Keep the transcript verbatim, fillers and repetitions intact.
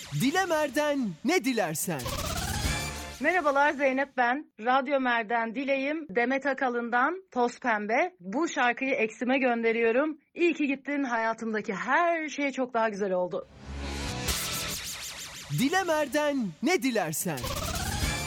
Dilemer'den ne dilersen. Merhabalar, Zeynep ben. Radyo Mer'den dileyim. Demet Akalın'dan Toz Pembe. Bu şarkıyı eksime gönderiyorum. İyi ki gittin, hayatımdaki her şey çok daha güzel oldu. Dilemer'den ne dilersen.